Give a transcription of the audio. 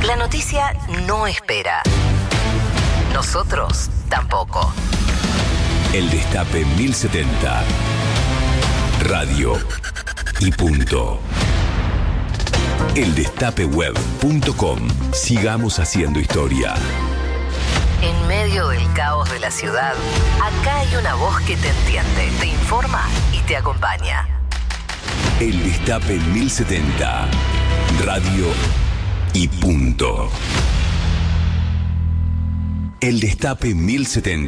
La noticia no espera. Nosotros tampoco. El Destape 1070. Radio y punto. Eldestapeweb.com. Sigamos haciendo historia. En medio del caos de la ciudad, acá hay una voz que te entiende, te informa y te acompaña. El Destape 1070. Radio y punto. El Destape 1070.